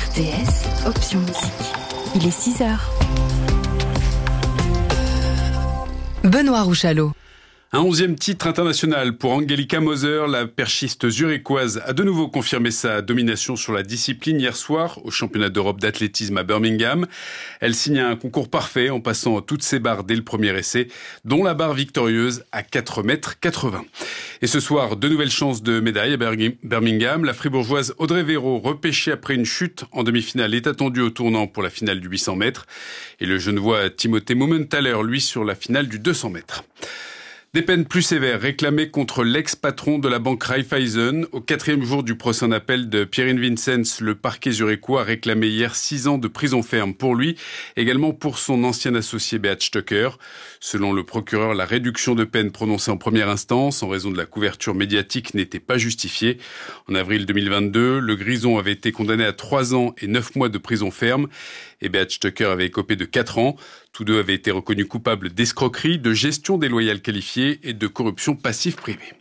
RTS, option musique. Il est 6h. Benoît Rouchalot. Un 11e titre international pour Angelika Moser, la perchiste zurichoise a de nouveau confirmé sa domination sur la discipline hier soir au championnat d'Europe d'athlétisme à Birmingham. Elle signe un concours parfait en passant toutes ses barres dès le premier essai, dont la barre victorieuse à 4,80 m. Et ce soir, de nouvelles chances de médaille à Birmingham. La fribourgeoise Audrey Véro, repêchée après une chute en demi-finale, est attendue au tournant pour la finale du 800 mètres. Et le Genevois Timothée Mumenthaler, lui, sur la finale du 200 mètres. Des peines plus sévères réclamées contre l'ex-patron de la banque Raiffeisen. Au 4e jour du procès en appel de Pierin Vincenz, le parquet zurichois a réclamé hier 6 ans de prison ferme pour lui, également pour son ancien associé Beat Stöcker. Selon le procureur, la réduction de peine prononcée en première instance en raison de la couverture médiatique n'était pas justifiée. En avril 2022, le grison avait été condamné à 3 ans et 9 mois de prison ferme et Beat Stöcker avait écopé de 4 ans. Tous deux avaient été reconnus coupables d'escroquerie, de gestion déloyale qualifiée et de corruption passive privée.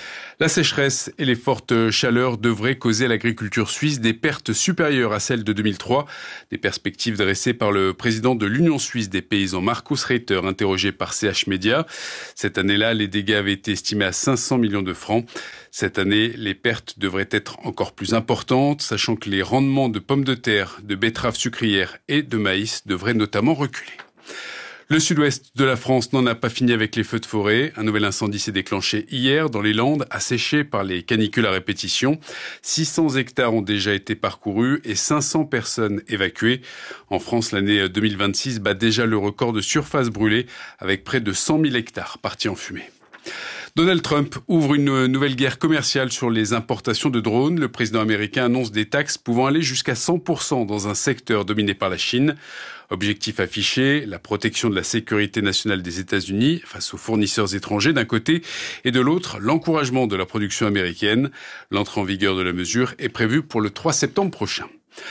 La sécheresse et les fortes chaleurs devraient causer à l'agriculture suisse des pertes supérieures à celles de 2003. Des perspectives dressées par le président de l'Union suisse des paysans, Markus Reiter, interrogé par CH Media. Cette année-là, les dégâts avaient été estimés à 500 millions de francs. Cette année, les pertes devraient être encore plus importantes, sachant que les rendements de pommes de terre, de betteraves sucrières et de maïs devraient notamment reculer. Le sud-ouest de la France n'en a pas fini avec les feux de forêt. Un nouvel incendie s'est déclenché hier dans les Landes, asséché par les canicules à répétition. 600 hectares ont déjà été parcourus et 500 personnes évacuées. En France, l'année 2026 bat déjà le record de surface brûlée avec près de 100 000 hectares partis en fumée. Donald Trump ouvre une nouvelle guerre commerciale sur les importations de drones. Le président américain annonce des taxes pouvant aller jusqu'à 100% dans un secteur dominé par la Chine. Objectif affiché, la protection de la sécurité nationale des États-Unis face aux fournisseurs étrangers d'un côté et de l'autre, l'encouragement de la production américaine. L'entrée en vigueur de la mesure est prévue pour le 3 septembre prochain.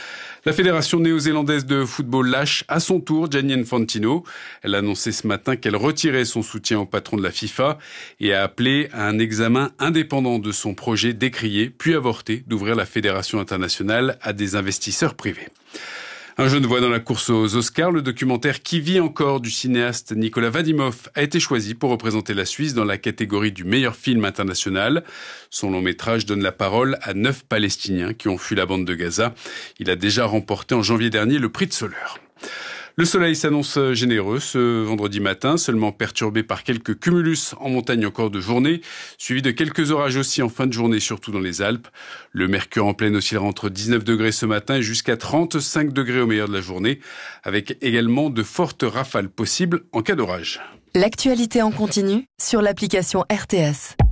La fédération néo-zélandaise de football lâche à son tour Gianni Infantino. Elle a annoncé ce matin qu'elle retirait son soutien au patron de la FIFA et a appelé à un examen indépendant de son projet décrié puis avorté d'ouvrir la fédération internationale à des investisseurs privés. Un Genevois dans la course aux Oscars, le documentaire Qui vit encore du cinéaste Nicolas Vadimov a été choisi pour représenter la Suisse dans la catégorie du meilleur film international. Son long métrage donne la parole à 9 Palestiniens qui ont fui la bande de Gaza. Il a déjà remporté en janvier dernier le prix de Soleure. Le soleil s'annonce généreux ce vendredi matin, seulement perturbé par quelques cumulus en montagne en cours de journée, suivi de quelques orages aussi en fin de journée, surtout dans les Alpes. Le mercure en pleine oscillera entre 19 degrés ce matin et jusqu'à 35 degrés au meilleur de la journée, avec également de fortes rafales possibles en cas d'orage. L'actualité en continu sur l'application RTS.